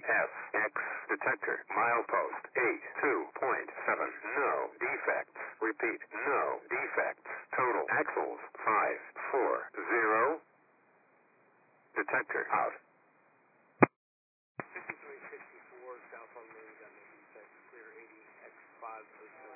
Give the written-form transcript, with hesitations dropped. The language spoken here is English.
FX detector. Milepost 82.7. No defects. Repeat. No defects. Total axles 540. Detector out. 5364 south on Main, got no defects. Clear 80 X507.